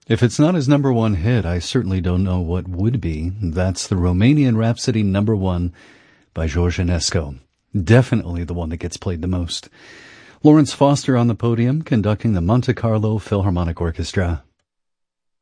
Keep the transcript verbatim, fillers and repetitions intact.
If it's not his number one hit, I certainly don't know what would be. That's the Romanian Rhapsody number one by George Enescu. Definitely the one that gets played the most. Lawrence Foster on the podium, conducting the Monte Carlo Philharmonic Orchestra.